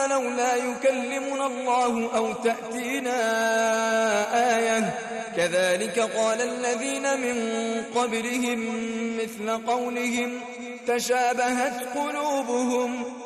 لولا يكلمنا الله أو تأتينا آية كذلك قال الذين من قبلهم مثل قولهم تشابهت قلوبهم